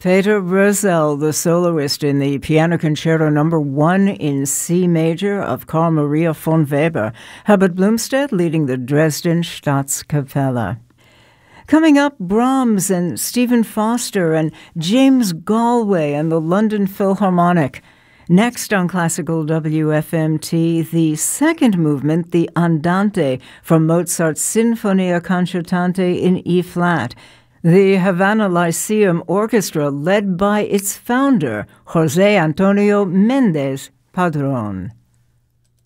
Peter Rosell, the soloist in the Piano Concerto No. 1 in C major of Carl Maria von Weber. Herbert Blumstedt leading the Dresden Staatskapelle. Coming up, Brahms and Stephen Foster and James Galway and the London Philharmonic. Next on Classical WFMT, the second movement, the Andante, from Mozart's Sinfonia Concertante in E-flat. The Havana Lyceum Orchestra, led by its founder, José Antonio Méndez Padrón.